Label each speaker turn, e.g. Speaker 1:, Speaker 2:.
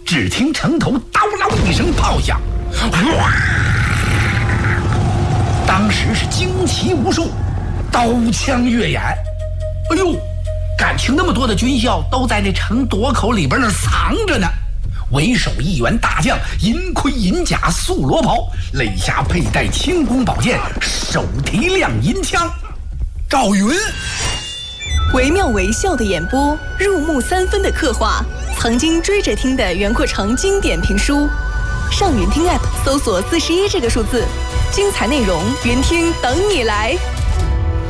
Speaker 1: 只听城头叨啷一声炮响，哗！当时是旌旗无数，刀枪跃眼。哎呦，感情那么多的军校都在那城垛口里边那藏着呢。为首一员大将，银盔银甲素罗袍，肋下佩戴轻弓宝剑，手提亮银枪。赵云，
Speaker 2: 惟妙惟肖的演播，入木三分的刻画，曾经追着听的袁阔成经典评书。上云听 App 搜索41这个数字，精彩内容，云听等你来。